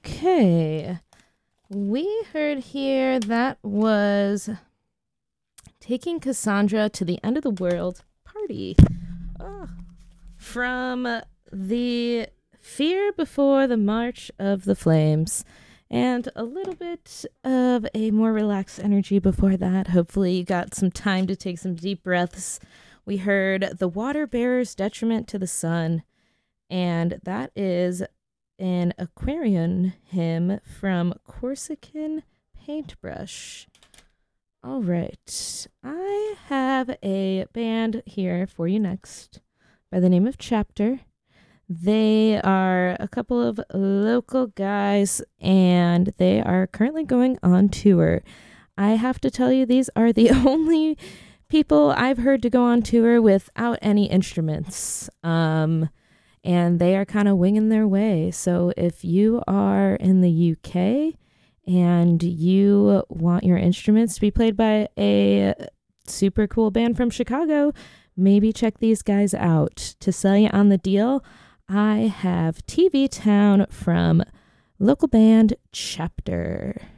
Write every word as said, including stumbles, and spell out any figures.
Okay. We heard here that was Taking Cassandra to the End of the World Party. Oh. From the Fear Before the March of the Flames. And a little bit of a more relaxed energy before that. Hopefully you got some time to take some deep breaths. We heard The Water Bearer's Detriment to the Sun. And that is an Aquarian hymn from Corsican Paintbrush. All right. I have a band here for you next by the name of Chapter. They are a couple of local guys, and they are currently going on tour. I have to tell you, these are the only people I've heard to go on tour without any instruments. Um, and they are kind of winging their way. So if you are in the U K and you want your instruments to be played by a super cool band from Chicago, maybe check these guys out. To sell you on the deal, I have T V Town from local band Chapter.